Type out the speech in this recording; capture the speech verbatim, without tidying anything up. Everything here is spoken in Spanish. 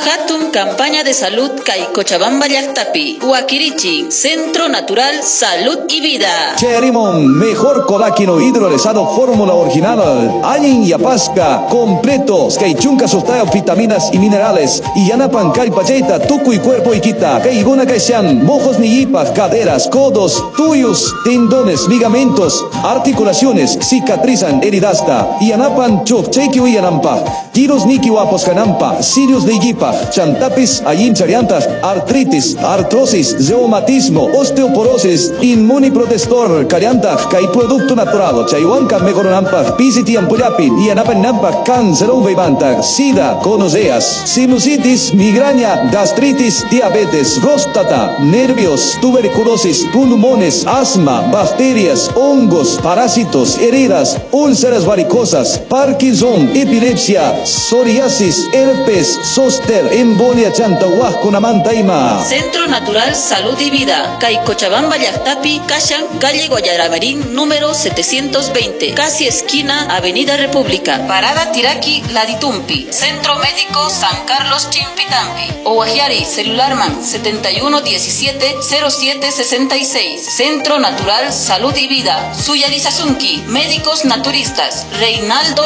Hatun campaña de salud Kay Cochabamba llaqtapi. Huakirichi, Centro Natural Salud y Vida. Cherimon, mejor colágeno hidrolizado fórmula original. Ayin yapasca, completos. Kay chunka sustaya vitaminas y minerales. Y yanapan kay pacheta, tuku y cuerpo y quita. Kay iguna kay sean mojos ni yipas, caderas, codos, tuyos, tendones, ligamentos, articulaciones, cicatrizan heridasta. Y yanapan chuk, cheiki y yanampa. Tiros niki wapos kanampa, sirios de yipa, chantapis, ayin chariantas, artritis, artrosis, reumatismo, osteoporosis, inmuniprotestor, carianta, kay producto natural, chayhuanca mejoronampa, pisiti ampollapin, y anapanampa, cáncer veibanta, sida, conoceas, sinusitis, migraña, gastritis, diabetes, próstata, nervios, tuberculosis, pulmones, asma, bacterias, hongos, parásitos, heridas, úlceras varicosas, Parkinson, epilepsia, psoriasis, herpes, zóster, embolia chantahuascunamantaima. Centro Natural Salud y Vida, Kay Cochabamba llaqtapi, Kashan, calle Guayaramerín, número setecientos veinte, casi esquina Avenida República, Parada Tiraki, Laditumpi. Centro Médico San Carlos Chimpitampi. Owajiari, celularman setenta y uno diecisiete cero siete sesenta y seis. Centro Natural Salud y Vida, Suyarizasunki, médicos naturistas, Reinaldo